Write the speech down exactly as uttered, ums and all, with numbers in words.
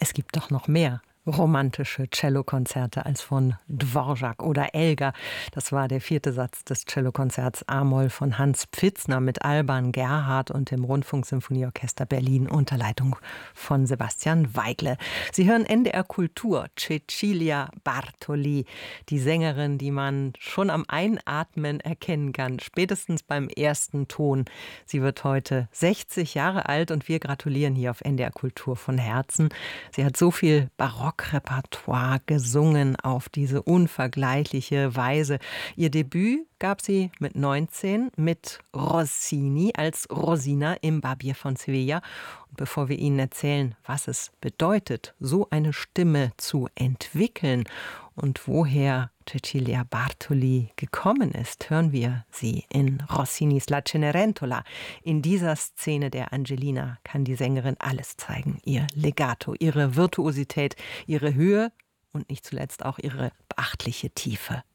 Es gibt doch noch mehr romantische Cellokonzerte als von Dvorak oder Elgar. Das war der vierte Satz des Cellokonzerts A-Moll von Hans Pfitzner mit Alban Gerhard und dem Rundfunksymphonieorchester Berlin unter Leitung von Sebastian Weigle. Sie hören N D R Kultur, Cecilia Bartoli, die Sängerin, die man schon am Einatmen erkennen kann, spätestens beim ersten Ton. Sie wird heute sechzig Jahre alt und wir gratulieren hier auf N D R Kultur von Herzen. Sie hat so viel Barock Repertoire gesungen auf diese unvergleichliche Weise. Ihr Debüt gab sie mit neunzehn mit Rossini als Rosina im Barbier von Sevilla. Und bevor wir Ihnen erzählen, was es bedeutet, so eine Stimme zu entwickeln und woher Cecilia Bartoli gekommen ist, hören wir sie in Rossinis La Cenerentola. In dieser Szene der Angelina kann die Sängerin alles zeigen. Ihr Legato, ihre Virtuosität, ihre Höhe und nicht zuletzt auch ihre beachtliche Tiefe.